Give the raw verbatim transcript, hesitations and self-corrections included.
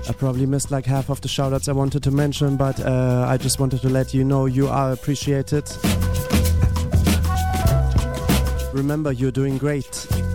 I probably missed like half of the shoutouts I wanted to mention, but uh, I just wanted to let you know you are appreciated. Remember, you're doing great.